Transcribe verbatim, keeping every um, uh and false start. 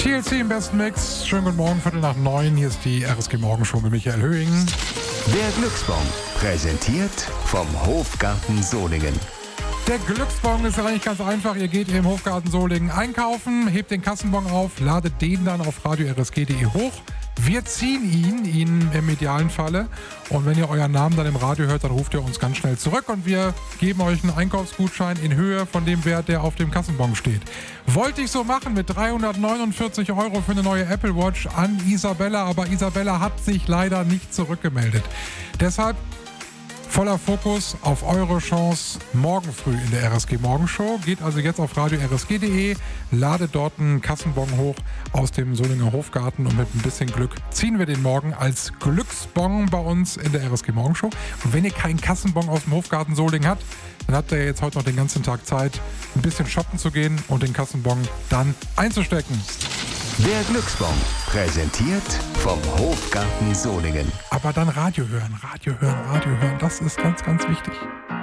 T L C im besten Mix. Schönen guten Morgen, Viertel nach neun. Hier ist die R S G Morgenshow mit Michael Höhing. Der Glücksbaum, präsentiert vom Hofgarten Solingen. Der Glücksbon ist eigentlich ganz einfach. Ihr geht im Hofgarten Solingen einkaufen, hebt den Kassenbon auf, ladet den dann auf radio r s g punkt d e hoch. Wir ziehen ihn, ihn im idealen Falle. Und wenn ihr euren Namen dann im Radio hört, dann ruft ihr uns ganz schnell zurück und wir geben euch einen Einkaufsgutschein in Höhe von dem Wert, der auf dem Kassenbon steht. Wollte ich so machen mit dreihundertneunundvierzig Euro für eine neue Apple Watch an Isabella, aber Isabella hat sich leider nicht zurückgemeldet. Deshalb voller Fokus auf eure Chance morgen früh in der R S G Morgenshow. Geht also jetzt auf radio r s g punkt d e, ladet dort einen Kassenbon hoch aus dem Solinger Hofgarten und mit ein bisschen Glück ziehen wir den morgen als Glücksbon bei uns in der R S G Morgenshow. Und wenn ihr keinen Kassenbon aus dem Hofgarten Solingen habt, dann habt ihr jetzt heute noch den ganzen Tag Zeit, ein bisschen shoppen zu gehen und den Kassenbon dann einzustecken. Der Glücksbaum, präsentiert vom Hofgarten Solingen. Aber dann Radio hören, Radio hören, Radio hören, das ist ganz, ganz wichtig.